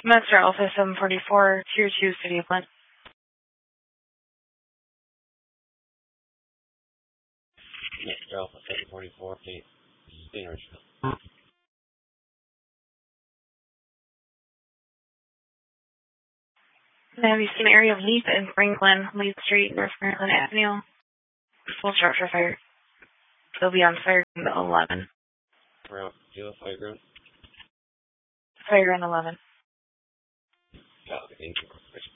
Master Alpha 744, Tier 2, City of Flint. Master Alpha 744, Stain Richmond. Have you seen area of Leap in Franklin, Leap Street, North Franklin Avenue? Full structure fire. They'll be on fire at 11. Around Fire Ground? Fire on 11. Thank you.